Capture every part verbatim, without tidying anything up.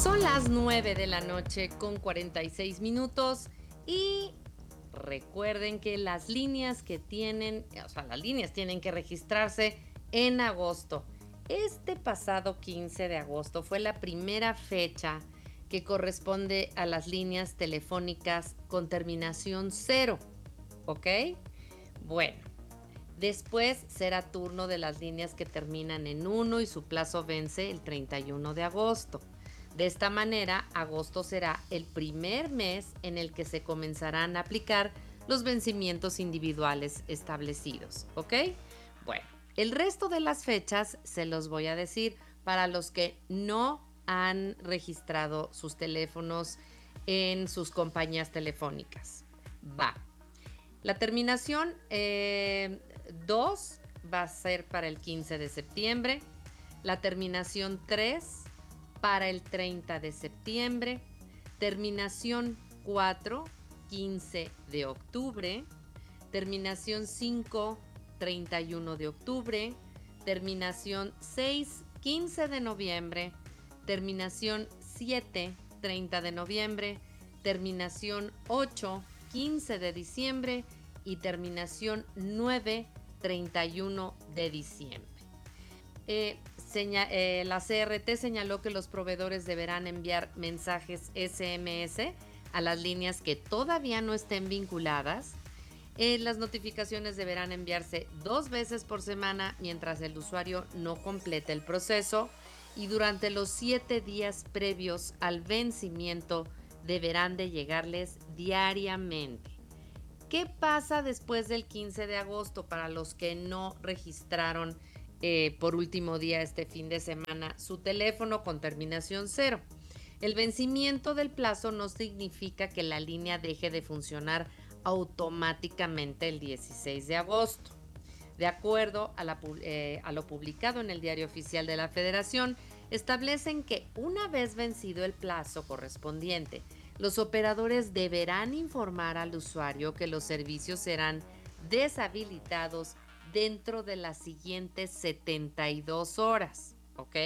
Son las nueve de la noche con cuarenta y seis minutos y recuerden que las líneas que tienen, o sea, las líneas tienen que registrarse en agosto. Este pasado quince de agosto fue la primera fecha que corresponde a las líneas telefónicas con terminación cero, ¿ok? Bueno, después será turno de las líneas que terminan en uno y su plazo vence el treinta y uno de agosto. De esta manera, agosto será el primer mes en el que se comenzarán a aplicar los vencimientos individuales establecidos, ¿ok? Bueno, el resto de las fechas se los voy a decir para los que no han registrado sus teléfonos en sus compañías telefónicas. Va. La terminación eh, dos va a ser para el quince de septiembre. La terminación tres para el treinta de septiembre. Terminación cuatro, quince de octubre. Terminación cinco, treinta y uno de octubre. Terminación seis, quince de noviembre. Terminación siete, treinta de noviembre. Terminación ocho, quince de diciembre y terminación nueve, treinta y uno de diciembre. Eh, seña, eh, la C R T señaló que los proveedores deberán enviar mensajes S M S a las líneas que todavía no estén vinculadas. Eh, las notificaciones deberán enviarse dos veces por semana mientras el usuario no complete el proceso y durante los siete días previos al vencimiento deberán de llegarles diariamente. ¿Qué pasa después del quince de agosto para los que no registraron eh, por último día este fin de semana su teléfono con terminación cero? El vencimiento del plazo no significa que la línea deje de funcionar automáticamente el dieciséis de agosto. De acuerdo a, la, eh, a lo publicado en el Diario Oficial de la Federación, establecen que una vez vencido el plazo correspondiente, los operadores deberán informar al usuario que los servicios serán deshabilitados dentro de las siguientes setenta y dos horas, ¿ok?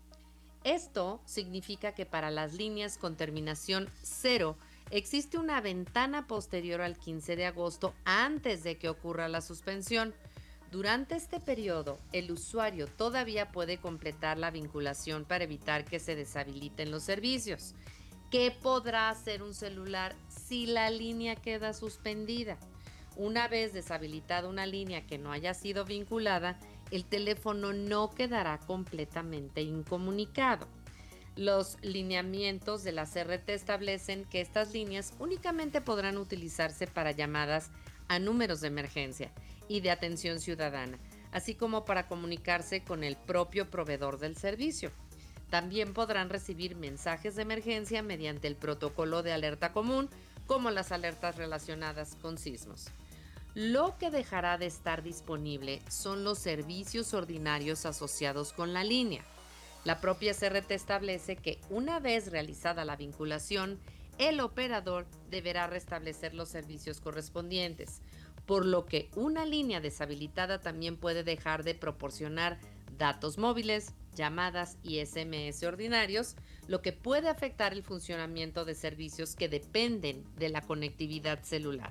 Esto significa que para las líneas con terminación cero existe una ventana posterior al quince de agosto antes de que ocurra la suspensión. Durante este periodo, el usuario todavía puede completar la vinculación para evitar que se deshabiliten los servicios. ¿Qué podrá hacer un celular si la línea queda suspendida? Una vez deshabilitada una línea que no haya sido vinculada, el teléfono no quedará completamente incomunicado. Los lineamientos de la C R T establecen que estas líneas únicamente podrán utilizarse para llamadas a números de emergencia y de atención ciudadana, así como para comunicarse con el propio proveedor del servicio. También podrán recibir mensajes de emergencia mediante el protocolo de alerta común, como las alertas relacionadas con sismos. Lo que dejará de estar disponible son los servicios ordinarios asociados con la línea. La propia C R T establece que una vez realizada la vinculación, el operador deberá restablecer los servicios correspondientes, por lo que una línea deshabilitada también puede dejar de proporcionar datos móviles, llamadas y S M S ordinarios, lo que puede afectar el funcionamiento de servicios que dependen de la conectividad celular.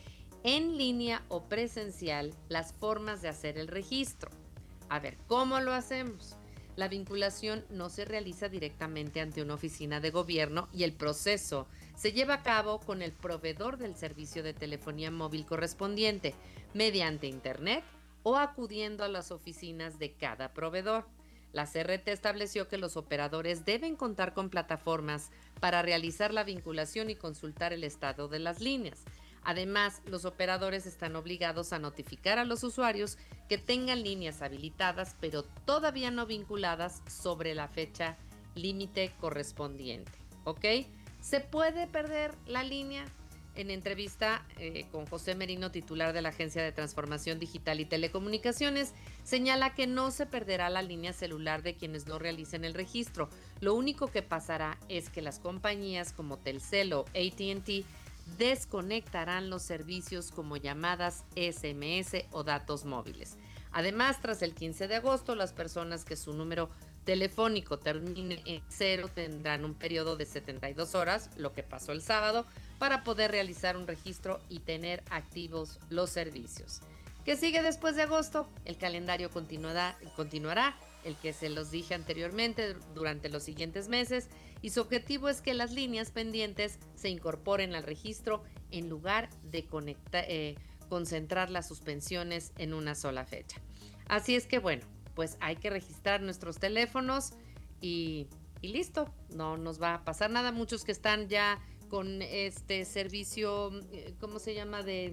En línea o presencial, las formas de hacer el registro. A ver, ¿cómo lo hacemos? La vinculación no se realiza directamente ante una oficina de gobierno y el proceso se lleva a cabo con el proveedor del servicio de telefonía móvil correspondiente, mediante internet o acudiendo a las oficinas de cada proveedor. La C R T estableció que los operadores deben contar con plataformas para realizar la vinculación y consultar el estado de las líneas. Además, los operadores están obligados a notificar a los usuarios que tengan líneas habilitadas pero todavía no vinculadas sobre la fecha límite correspondiente, ¿ok? ¿Se puede perder la línea? En entrevista eh, con José Merino, titular de la Agencia de Transformación Digital y Telecomunicaciones, señala que no se perderá la línea celular de quienes no realicen el registro. Lo único que pasará es que las compañías como Telcel o A T and T desconectarán los servicios como llamadas, S M S o datos móviles. Además, tras el quince de agosto, las personas que su número telefónico termine en cero, tendrán un periodo de setenta y dos horas, lo que pasó el sábado, para poder realizar un registro y tener activos los servicios. ¿Qué sigue después de agosto? El calendario continuará, continuará, el que se los dije anteriormente, durante los siguientes meses, y su objetivo es que las líneas pendientes se incorporen al registro en lugar de conecta, eh, concentrar las suspensiones en una sola fecha. Así es que bueno, pues hay que registrar nuestros teléfonos y, y listo, no nos va a pasar nada. Muchos que están ya con este servicio, ¿cómo se llama? De...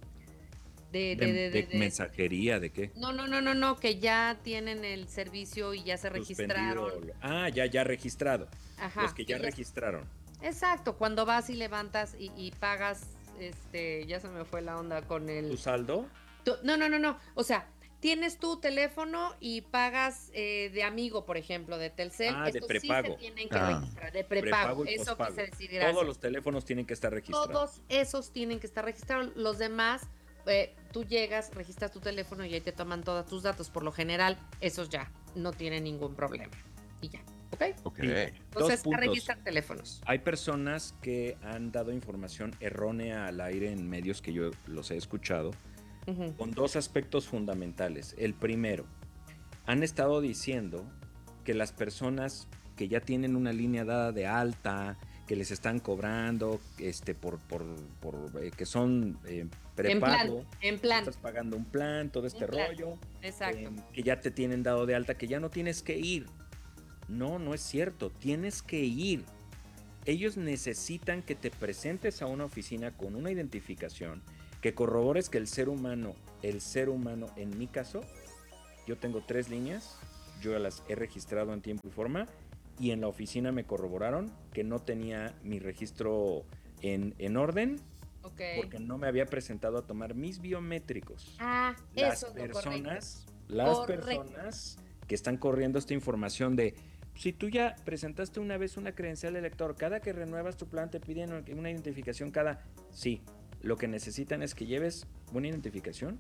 De, de, de, de, de mensajería, ¿de qué? No, no, no, no, no, que ya tienen el servicio y ya se registraron. Suspendido. Ah, ya, ya registrado. Ajá. Los que ya, ya registraron. Exacto, cuando vas y levantas y, y pagas, este, ya se me fue la onda con el... ¿Tu saldo? Tu, no, no, no, no, o sea, tienes tu teléfono y pagas eh, de amigo, por ejemplo, de Telcel. Ah, Estos de prepago. Sí se tienen que ah. registrar, de prepago. prepago y Eso pospago. quise decir, gracias. Todos los teléfonos tienen que estar registrados. Todos esos tienen que estar registrados. Los demás, eh, tú llegas, registras tu teléfono y ahí te toman todos tus datos. Por lo general, esos ya no tienen ningún problema. Y ya, ¿ok? Ok. Sí. Entonces, a registrar teléfonos. Hay personas que han dado información errónea al aire en medios que yo los he escuchado. Uh-huh. Con dos aspectos fundamentales. El primero, han estado diciendo que las personas que ya tienen una línea dada de alta, que les están cobrando, este, por, por, por eh, que son eh, prepago, en plan, en plan. estás pagando un plan, todo este rollo, exacto, eh, que ya te tienen dado de alta, que ya no tienes que ir. No, no es cierto, tienes que ir. Ellos necesitan que te presentes a una oficina con una identificación, que corrobores que el ser humano, el ser humano, en mi caso, yo tengo tres líneas, yo las he registrado en tiempo y forma, y en la oficina me corroboraron que no tenía mi registro en, en orden, okay, porque no me había presentado a tomar mis biométricos. Ah, las eso personas, es las correcto. personas que están corriendo esta información de, si tú ya presentaste una vez una credencial de lector, cada que renuevas tu plan te piden una identificación cada, sí. Lo que necesitan es que lleves una identificación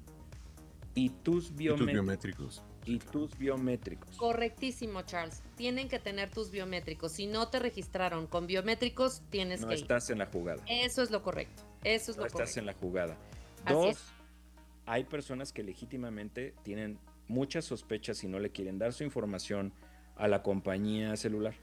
y tus biométricos. Y tus biométricos. Y tus biométricos. Correctísimo, Charles. Tienen que tener tus biométricos. Si no te registraron con biométricos, tienes no que ir. No estás en la jugada. Eso es lo correcto. Eso es no lo estás correcto. en la jugada. Así Dos, es. Hay personas que legítimamente tienen muchas sospechas y no le quieren dar su información a la compañía celular.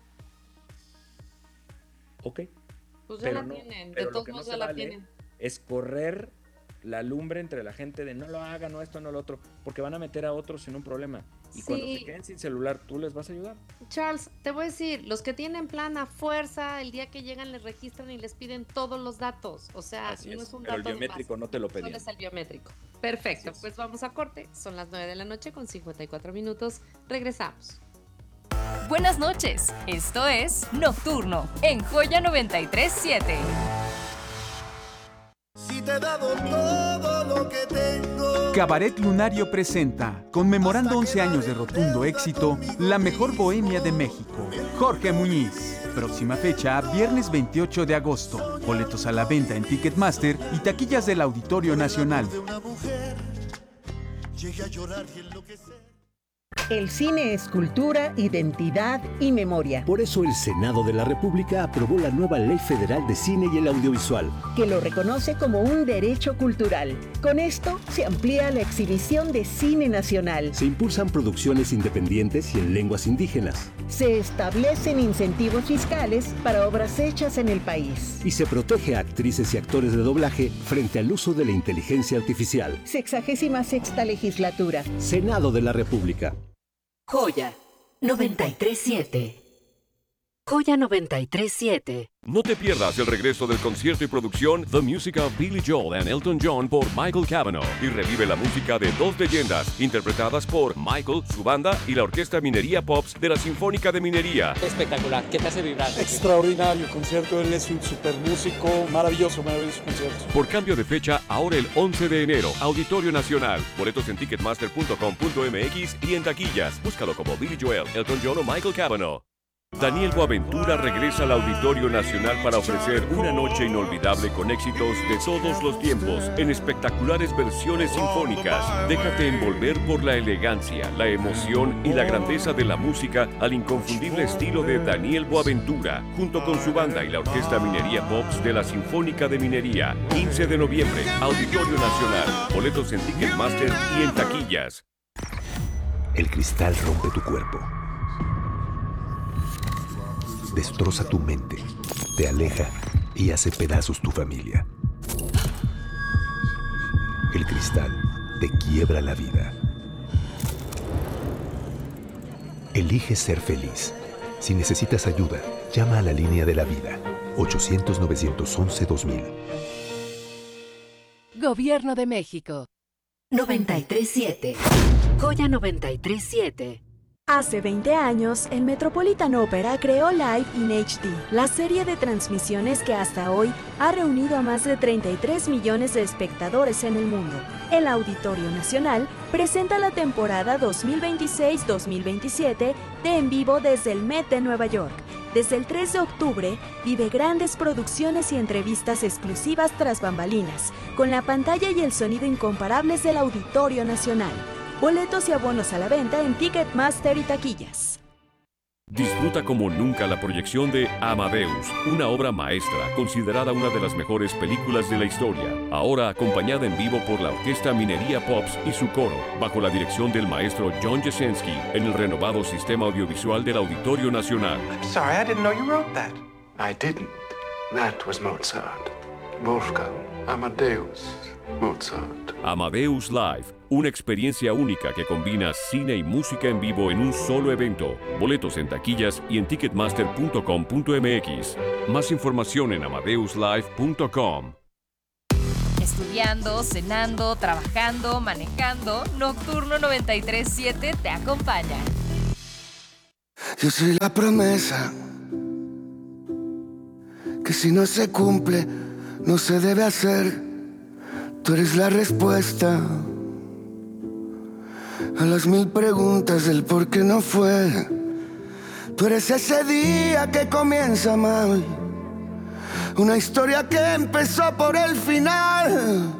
Ok. Pues ya pero la no, tienen. Pero De todos lo que modos no ya se la vale tienen. Es correr la lumbre entre la gente de no lo haga, no esto, no lo otro, porque van a meter a otros en un problema. Y sí. cuando se queden sin celular, ¿tú les vas a ayudar? Charles, te voy a decir, los que tienen plan a fuerza, el día que llegan les registran y les piden todos los datos. O sea, Así no es, es un pero dato el biométrico más. no te lo pedían. Solo es el biométrico. Perfecto, pues vamos a corte. Son las nueve de la noche con cincuenta y cuatro minutos. Regresamos. Buenas noches, esto es Nocturno en Joya noventa y tres siete. Si te he dado todo lo que tengo. Cabaret Lunario presenta, conmemorando once años de rotundo éxito, la mejor bohemia de México. Jorge Muñiz. Próxima fecha, viernes veintiocho de agosto. Boletos a la venta en Ticketmaster y taquillas del Auditorio Nacional. El cine es cultura, identidad y memoria. Por eso el Senado de la República aprobó la nueva Ley Federal de Cine y el Audiovisual, que lo reconoce como un derecho cultural. Con esto se amplía la exhibición de cine nacional. Se impulsan producciones independientes y en lenguas indígenas. Se establecen incentivos fiscales para obras hechas en el país. Y se protege a actrices y actores de doblaje frente al uso de la inteligencia artificial. Sexagésima sexta legislatura. Senado de la República. Joya noventa y tres siete. Joya noventa y tres siete. No te pierdas el regreso del concierto y producción The Music of Billy Joel and Elton John por Michael Cavanaugh y revive la música de dos leyendas interpretadas por Michael, su banda y la Orquesta Minería Pops de la Sinfónica de Minería. Espectacular, ¿qué te hace vibrar? Extraordinario concierto, él es un super músico, maravilloso, maravilloso concierto. Por cambio de fecha, ahora el once de enero, Auditorio Nacional. Boletos en ticketmaster punto com punto m x y en taquillas. Búscalo como Billy Joel, Elton John o Michael Cavanaugh. Daniel Boaventura regresa al Auditorio Nacional para ofrecer una noche inolvidable con éxitos de todos los tiempos en espectaculares versiones sinfónicas. Déjate envolver por la elegancia, la emoción y la grandeza de la música al inconfundible estilo de Daniel Boaventura, junto con su banda y la Orquesta Minería Pops de la Sinfónica de Minería. quince de noviembre, Auditorio Nacional. Boletos en Ticketmaster y en taquillas. El cristal rompe tu cuerpo. Destroza tu mente, te aleja y hace pedazos tu familia. El cristal te quiebra la vida. Elige ser feliz. Si necesitas ayuda, llama a la línea de la vida. ochocientos, novecientos once, dos mil. Gobierno de México. noventa y tres siete. Joya noventa y tres siete. Hace veinte años, el Metropolitan Opera creó Live in H D, la serie de transmisiones que hasta hoy ha reunido a más de treinta y tres millones de espectadores en el mundo. El Auditorio Nacional presenta la temporada dos mil veintiséis dos mil veintisiete de En Vivo desde el Met de Nueva York. Desde el tres de octubre, vive grandes producciones y entrevistas exclusivas tras bambalinas, con la pantalla y el sonido incomparables del Auditorio Nacional. Boletos y abonos a la venta en Ticketmaster y taquillas. Disfruta como nunca la proyección de Amadeus, una obra maestra considerada una de las mejores películas de la historia. Ahora acompañada en vivo por la Orquesta Minería Pops y su coro, bajo la dirección del maestro John Jasenski, en el renovado sistema audiovisual del Auditorio Nacional. I'm sorry, I didn't know you wrote that. I didn't. That was Mozart. Wolfgang Amadeus Mozart. Amadeus Live, una experiencia única que combina cine y música en vivo en un solo evento. Boletos en taquillas y en ticketmaster punto com punto m x. Más información en amadeus live punto com. Estudiando, cenando, trabajando, manejando, Nocturno noventa y tres siete te acompaña. Yo soy la promesa que si no se cumple, no se debe hacer. Tú eres la respuesta a las mil preguntas del por qué no fue. Tú eres ese día que comienza mal, una historia que empezó por el final.